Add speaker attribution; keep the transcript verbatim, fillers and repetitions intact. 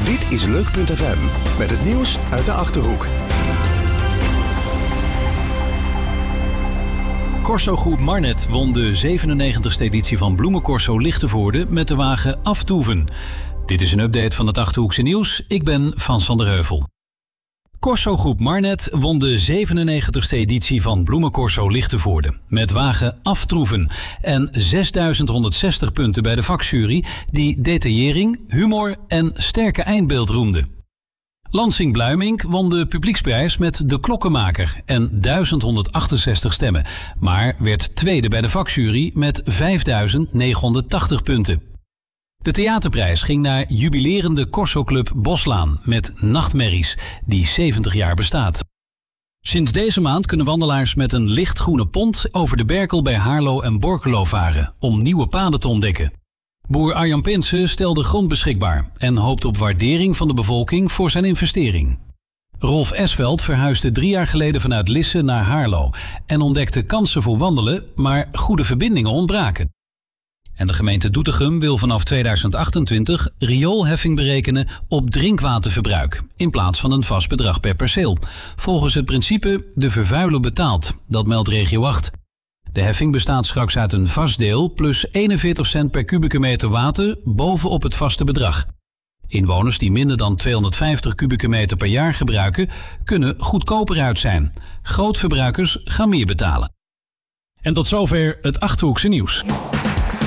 Speaker 1: Dit is Leuk punt F M met het nieuws uit de Achterhoek.
Speaker 2: Corso-groep Marnet won de zevenennegentigste editie van Bloemencorso Lichtenvoorde met de wagen Aftoeven. Dit is een update van het Achterhoekse nieuws. Ik ben Frans van der Heuvel. Corso-groep Marnet won de zevenennegentigste editie van Bloemencorso Lichtenvoorde met wagen Aftroeven en zesduizend honderdzestig punten bij de vakjury die detaillering, humor en sterke eindbeeld roemde. Lansing Bluimink won de publieksprijs met De Klokkenmaker en duizend honderdachtenzestig stemmen, maar werd tweede bij de vakjury met vijfduizend negenhonderdtachtig punten. De theaterprijs ging naar jubilerende Corso-club Boslaan met Nachtmerries, die zeventig jaar bestaat. Sinds deze maand kunnen wandelaars met een lichtgroene pont over de Berkel bij Haarlo en Borculo varen om nieuwe paden te ontdekken. Boer Arjan Pinsen stelde grond beschikbaar en hoopt op waardering van de bevolking voor zijn investering. Rolf Esveld verhuisde drie jaar geleden vanuit Lisse naar Haarlo en ontdekte kansen voor wandelen, maar goede verbindingen ontbraken. En de gemeente Doetinchem wil vanaf tweeduizend achtentwintig rioolheffing berekenen op drinkwaterverbruik in plaats van een vast bedrag per perceel. Volgens het principe de vervuiler betaalt, dat meldt Regio acht. De heffing bestaat straks uit een vast deel plus eenenveertig cent per kubieke meter water bovenop het vaste bedrag. Inwoners die minder dan tweehonderdvijftig kubieke meter per jaar gebruiken, kunnen goedkoper uit zijn. Grootverbruikers gaan meer betalen. En tot zover het Achterhoekse nieuws.